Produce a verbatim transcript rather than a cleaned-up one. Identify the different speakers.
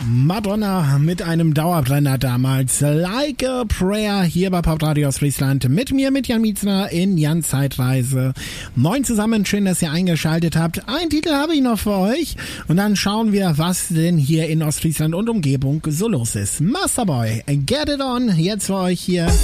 Speaker 1: Madonna mit einem Dauerbrenner damals, Like a Prayer, hier bei Pop Radio aus Friesland, mit mir, mit Jan Mietzner in Jan Zeitreise. Moin zusammen, schön, dass ihr eingeschaltet habt. Ein Titel habe ich noch für euch und dann schauen wir, was denn hier in Ostfriesland und Umgebung so los ist. Masterboy, Get It On, jetzt für euch hier.